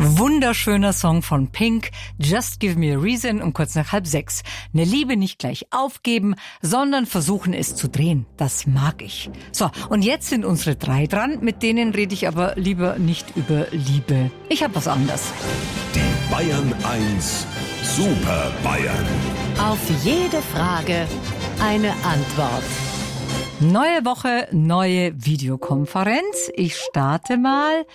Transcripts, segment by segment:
Wunderschöner Song von Pink, Just Give Me a Reason um kurz nach 5:30. Eine Liebe nicht gleich aufgeben, sondern versuchen es zu drehen. Das mag ich. So, und jetzt sind unsere 3 dran, mit denen rede ich aber lieber nicht über Liebe. Ich habe was anderes. Die Bayern 1 Super Bayern. Auf jede Frage eine Antwort. Neue Woche, neue Videokonferenz. Ich starte mal.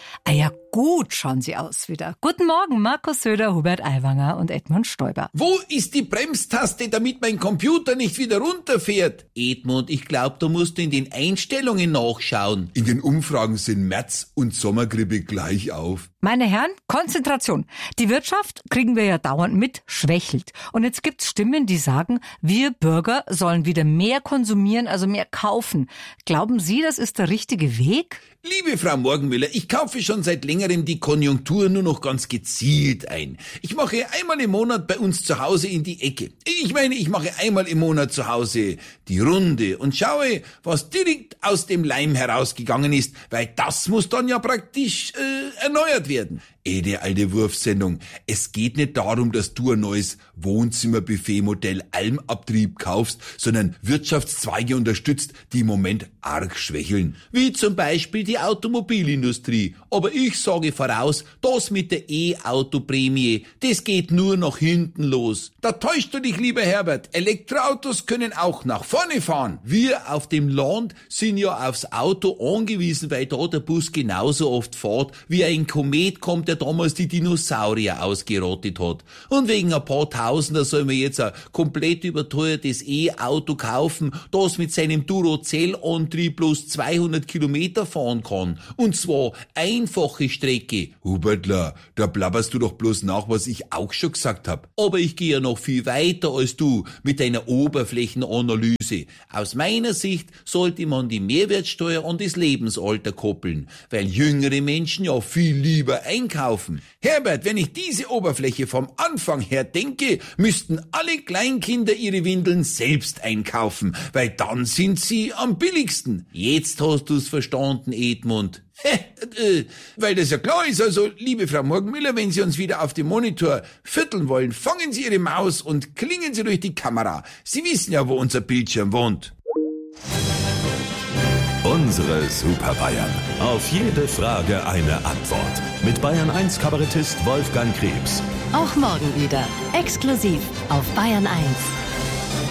Gut schauen Sie aus wieder. Guten Morgen, Markus Söder, Hubert Aiwanger und Edmund Stoiber. Wo ist die Bremstaste, damit mein Computer nicht wieder runterfährt? Edmund, ich glaube, da musst du in den Einstellungen nachschauen. In den Umfragen sind März- und Sommergrippe gleich auf. Meine Herren, Konzentration. Die Wirtschaft, kriegen wir ja dauernd mit, schwächelt. Und jetzt gibt's Stimmen, die sagen, wir Bürger sollen wieder mehr konsumieren, also mehr kaufen. Glauben Sie, das ist der richtige Weg? Liebe Frau Morgenmüller, ich kaufe schon seit längerem die Konjunktur nur noch ganz gezielt ein. Ich mache einmal im Monat bei uns zu Hause in die Ecke. Ich mache einmal im Monat zu Hause die Runde und schaue, was direkt aus dem Leim herausgegangen ist, weil das muss dann ja praktisch erneuert werden. Die alte Wurfsendung. Es geht nicht darum, dass du ein neues Wohnzimmerbuffet-Modell Almabtrieb kaufst, sondern Wirtschaftszweige unterstützt, die im Moment arg schwächeln. Wie zum Beispiel die Automobilindustrie. Aber ich sage voraus, das mit der E-Auto-Prämie, das geht nur nach hinten los. Da täuscht du dich, lieber Herbert. Elektroautos können auch nach vorne fahren. Wir auf dem Land sind ja aufs Auto angewiesen, weil da der Bus genauso oft fährt, wie ein Komet kommt, der damals die Dinosaurier ausgerottet hat. Und wegen ein paar Tausender soll man jetzt ein komplett überteuertes E-Auto kaufen, das mit seinem Duracell-Antrieb bloß 200 Kilometer fahren kann. Und zwar einfache Strecke. Hubertler, da blabberst du doch bloß nach, was ich auch schon gesagt hab. Aber ich gehe ja noch viel weiter als du mit deiner Oberflächenanalyse. Aus meiner Sicht sollte man die Mehrwertsteuer an das Lebensalter koppeln, weil jüngere Menschen ja viel lieber einkaufen. Herbert, wenn ich diese Oberfläche vom Anfang her denke, müssten alle Kleinkinder ihre Windeln selbst einkaufen, weil dann sind sie am billigsten. Jetzt hast du's verstanden, Edmund. Weil das ja klar ist, also, liebe Frau Morgenmüller, wenn Sie uns wieder auf dem Monitor vierteln wollen, fangen Sie Ihre Maus und klingen Sie durch die Kamera. Sie wissen ja, wo unser Bildschirm wohnt. Unsere Super Bayern. Auf jede Frage eine Antwort. Mit Bayern 1 Kabarettist Wolfgang Krebs. Auch morgen wieder. Exklusiv auf Bayern 1.